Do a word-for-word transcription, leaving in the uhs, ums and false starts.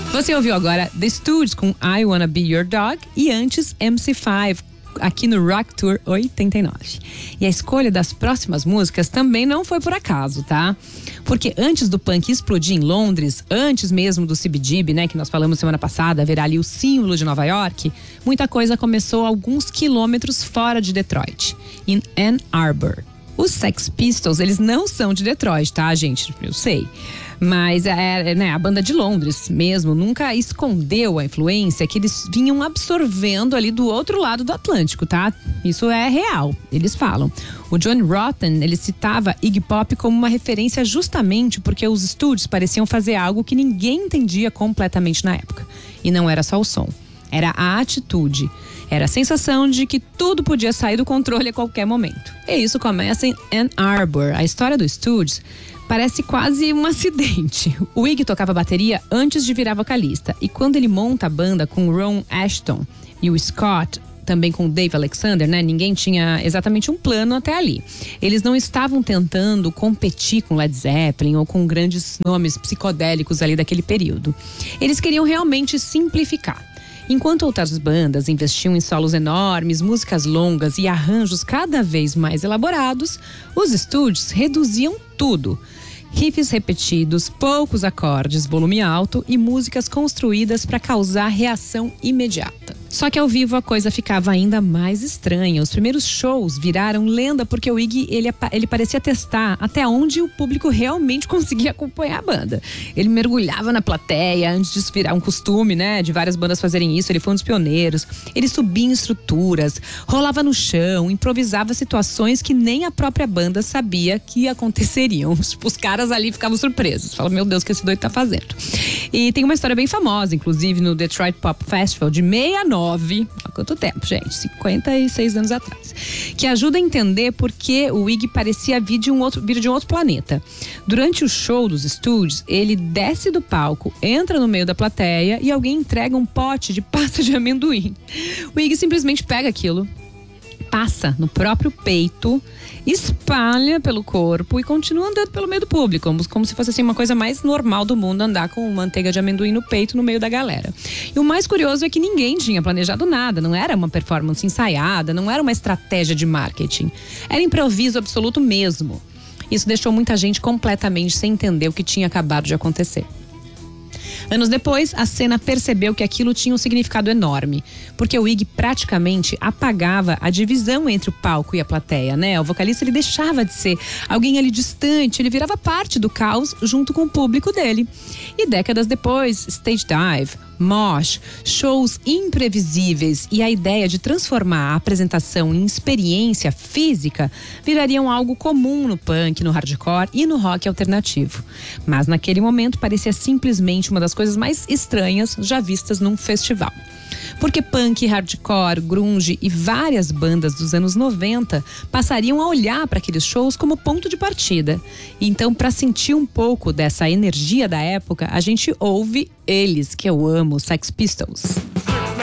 Você ouviu agora The Stooges com I Wanna Be Your Dog e antes M C cinco aqui no Rock Tour oitenta e nove. E a escolha das próximas músicas também não foi por acaso, tá? Porque antes do punk explodir em Londres, antes mesmo do C B G B, né, que nós falamos semana passada, virar ali o símbolo de Nova York, muita coisa começou alguns quilômetros fora de Detroit, em Ann Arbor. Os Sex Pistols, eles não são de Detroit, tá, gente? Eu sei. Mas é, né, a banda de Londres mesmo nunca escondeu a influência que eles vinham absorvendo ali do outro lado do Atlântico, tá? Isso é real, eles falam. O John Rotten, ele citava Iggy Pop como uma referência justamente porque os Stooges pareciam fazer algo que ninguém entendia completamente na época. E não era só o som, era a atitude. Era a sensação de que tudo podia sair do controle a qualquer momento. E isso começa em Ann Arbor. A história do Stooges parece quase um acidente. O Iggy tocava bateria antes de virar vocalista. E quando ele monta a banda com o Ron Asheton e o Scott, também com o Dave Alexander, né? Ninguém tinha exatamente um plano até ali. Eles não estavam tentando competir com Led Zeppelin ou com grandes nomes psicodélicos ali daquele período. Eles queriam realmente simplificar. Enquanto outras bandas investiam em solos enormes, músicas longas e arranjos cada vez mais elaborados, os Stooges reduziam tudo. Riffs repetidos, poucos acordes, volume alto e músicas construídas para causar reação imediata. Só que ao vivo a coisa ficava ainda mais estranha. Os primeiros shows viraram lenda porque o Iggy, ele, ele parecia testar até onde o público realmente conseguia acompanhar a banda. Ele mergulhava na plateia antes disso virar um costume, né? De várias bandas fazerem isso. Ele foi um dos pioneiros. Ele subia em estruturas, rolava no chão, improvisava situações que nem a própria banda sabia que aconteceriam. Os caras ali ficavam surpresos. Falam, meu Deus, o que esse doido tá fazendo? E tem uma história bem famosa, inclusive no Detroit Pop Festival de sessenta e nove, há quanto tempo, gente? cinquenta e seis anos atrás. Que ajuda a entender por que o Iggy parecia vir de um outro, vir de um outro planeta. Durante o show dos Stooges, ele desce do palco, entra no meio da plateia e alguém entrega um pote de pasta de amendoim. O Iggy simplesmente pega aquilo, passa no próprio peito, espalha pelo corpo e continua andando pelo meio do público, como, como se fosse assim uma coisa mais normal do mundo, andar com manteiga de amendoim no peito no meio da galera. E o mais curioso é que ninguém tinha planejado nada, não era uma performance ensaiada, não era uma estratégia de marketing, era improviso absoluto mesmo. Isso deixou muita gente completamente sem entender o que tinha acabado de acontecer. Anos depois, a cena percebeu que aquilo tinha um significado enorme, porque o Iggy praticamente apagava a divisão entre o palco e a plateia, né? O vocalista, ele deixava de ser alguém ali distante, ele virava parte do caos junto com o público dele. E décadas depois, stage dive, mosh, shows imprevisíveis e a ideia de transformar a apresentação em experiência física virariam algo comum no punk, no hardcore e no rock alternativo. Mas naquele momento parecia simplesmente uma das coisas mais estranhas já vistas num festival. Porque punk, hardcore, grunge e várias bandas dos anos noventa passariam a olhar para aqueles shows como ponto de partida. Então, para sentir um pouco dessa energia da época, a gente ouve eles, que eu amo, Sex Pistols.